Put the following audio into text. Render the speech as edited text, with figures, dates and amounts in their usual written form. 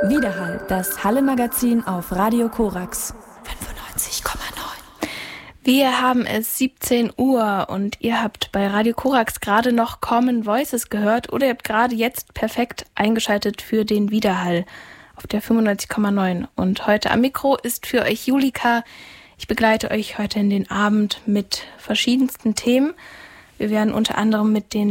Widerhall, das Halle-Magazin auf Radio Korax 95,9. Wir haben es 17 Uhr und ihr habt bei Radio Korax gerade noch Common Voices gehört oder ihr habt gerade jetzt perfekt eingeschaltet für den Widerhall auf der 95,9. Und heute am Mikro ist für euch Julika. Ich begleite euch heute in den Abend mit verschiedensten Themen. Wir werden unter anderem mit den